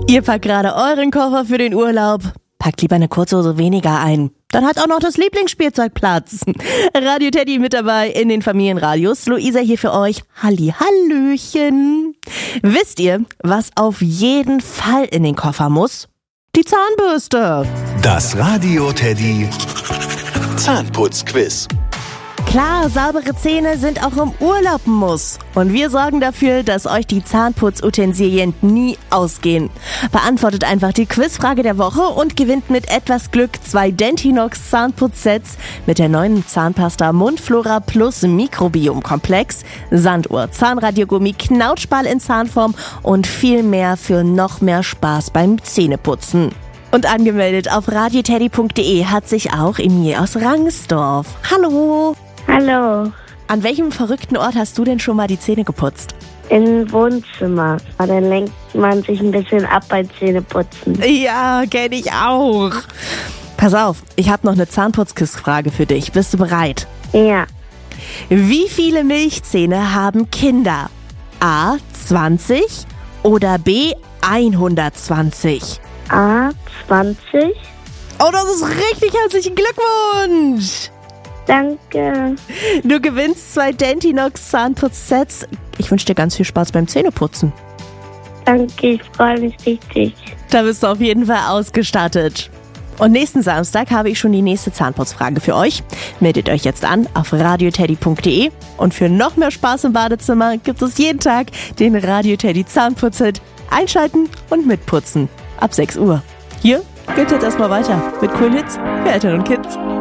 Ihr packt gerade euren Koffer für den Urlaub. Packt lieber eine Kurzhose weniger ein. Dann hat auch noch das Lieblingsspielzeug Platz. Radio Teddy mit dabei in den Familienradios. Luisa hier für euch. Hallöchen. Wisst ihr, was auf jeden Fall in den Koffer muss? Die Zahnbürste. Das Radio Teddy Zahnputzquiz. Klar, saubere Zähne sind auch im Urlaub ein Muss. Und wir sorgen dafür, dass euch die Zahnputzutensilien nie ausgehen. Beantwortet einfach die Quizfrage der Woche und gewinnt mit etwas Glück 2 Dentinox Zahnputzsets mit der neuen Zahnpasta Mundflora Plus Mikrobiom-Komplex, Sanduhr, Zahnradiogummi, Knautschball in Zahnform und viel mehr für noch mehr Spaß beim Zähneputzen. Und angemeldet auf radioteddy.de hat sich auch Emil aus Rangsdorf. Hallo! Hallo, An welchem verrückten Ort hast du denn schon mal die Zähne geputzt? im Wohnzimmer. Dann lenkt man sich ein bisschen ab beim Zähneputzen. Ja, kenne ich auch. Pass auf, ich habe noch eine Zahnputzquizfrage für dich. Bist du bereit? Ja, Wie viele Milchzähne haben Kinder? A. 20 oder B. 120? A, 20. Oh, das ist richtig. Herzlichen Glückwunsch! Danke. Du gewinnst 2 Dentinox Zahnputzsets. Ich wünsche dir ganz viel Spaß beim Zähneputzen. Danke, ich freue mich richtig. Da bist du auf jeden Fall ausgestattet. Und nächsten Samstag habe ich schon die nächste Zahnputzfrage für euch. Meldet euch jetzt an auf radioteddy.de. Und für noch mehr Spaß im Badezimmer gibt es jeden Tag den Radio Teddy Zahnputzhit. Einschalten und mitputzen. Ab 6 Uhr. Hier geht's jetzt erstmal weiter mit coolen Hits für Eltern und Kids.